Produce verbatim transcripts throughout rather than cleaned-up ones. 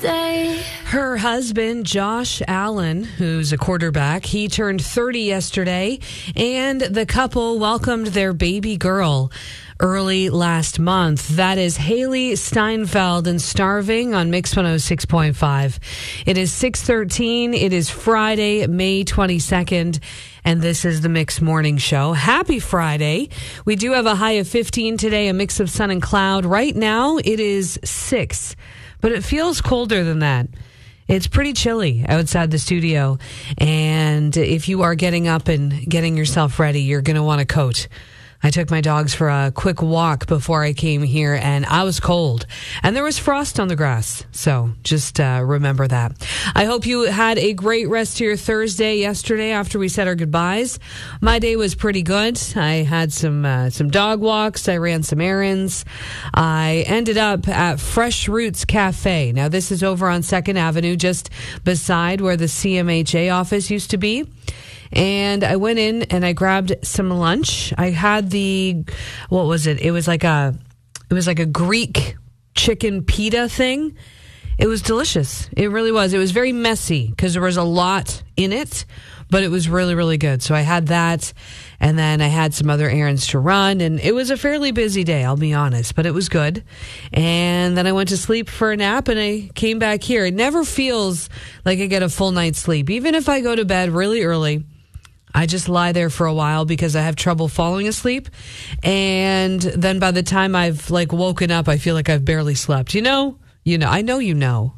stay. Her husband, Josh Allen, who's a quarterback, he turned thirty yesterday, and the couple welcomed their baby girl early last month. That is Haley Steinfeld and Starving on Mix one oh six point five. It is six thirteen. It is Friday, May twenty-second. And this is the Mix Morning Show. Happy Friday. We do have a high of fifteen today, a mix of sun and cloud. Right now, it is six, but it feels colder than that. It's pretty chilly outside the studio. And if you are getting up and getting yourself ready, you're going to want a coat. I took my dogs for a quick walk before I came here, and I was cold. And there was frost on the grass, so just uh, remember that. I hope you had a great rest of your Thursday yesterday after we said our goodbyes. My day was pretty good. I had some uh, some dog walks. I ran some errands. I ended up at Fresh Roots Cafe. Now, this is over on second Avenue, just beside where the C M H A office used to be. And I went in and I grabbed some lunch. I had the, what was it? It was like a, it was like a Greek chicken pita thing. It was delicious. It really was. It was very messy because there was a lot in it, but it was really, really good. So I had that, and then I had some other errands to run, and it was a fairly busy day, I'll be honest, but it was good. And then I went to sleep for a nap, and I came back here. It never feels like I get a full night's sleep. Even if I go to bed really early, I just lie there for a while because I have trouble falling asleep. And then by the time I've like woken up, I feel like I've barely slept. You know? You know, I know you know.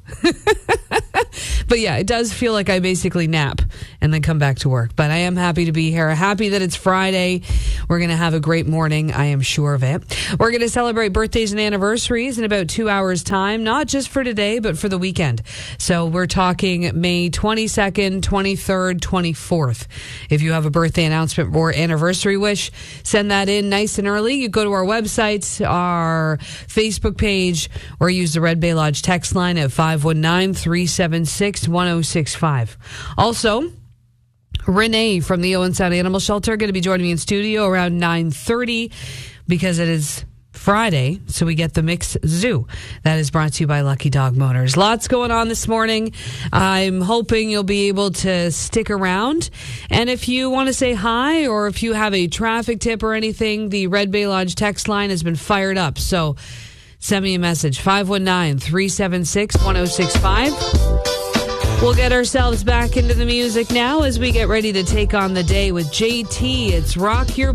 But yeah, it does feel like I basically nap and then come back to work. But I am happy to be here. Happy that it's Friday. We're going to have a great morning. I am sure of it. We're going to celebrate birthdays and anniversaries in about two hours' time, not just for today, but for the weekend. So we're talking May twenty-second, twenty-third, twenty-fourth. If you have a birthday announcement or anniversary wish, send that in nice and early. You go to our website, our Facebook page, or use the Red Bay Lodge text line at five one nine, three seven six, one oh six five. Also, Renee from the Owen Sound Animal Shelter going to be joining me in studio around nine thirty because it is Friday, so we get the Mix Zoo. That is brought to you by Lucky Dog Motors. Lots going on this morning. I'm hoping you'll be able to stick around. And if you want to say hi or if you have a traffic tip or anything, the Red Bay Lodge text line has been fired up. So send me a message, five one nine, three seven six, one oh six five. We'll get ourselves back into the music now as we get ready to take on the day with J T. It's Rock Your